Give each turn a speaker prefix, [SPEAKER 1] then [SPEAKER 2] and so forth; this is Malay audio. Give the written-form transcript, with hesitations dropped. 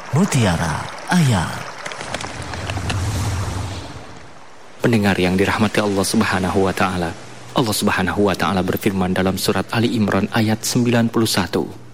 [SPEAKER 1] Mutiara Ayat.
[SPEAKER 2] Pendengar yang dirahmati Allah Subhanahu wa taala. Allah Subhanahu wa taala berfirman dalam surat Ali Imran ayat 91.